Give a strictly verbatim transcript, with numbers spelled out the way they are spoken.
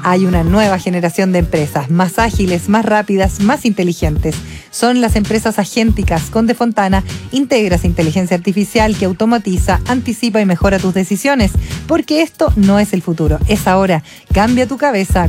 Hay una nueva generación de empresas, más ágiles, más rápidas, más inteligentes. Son las empresas agénticas. Con Defontana integras inteligencia artificial que automatiza, anticipa y mejora tus decisiones. Porque esto no es el futuro, es ahora. Cambia tu cabeza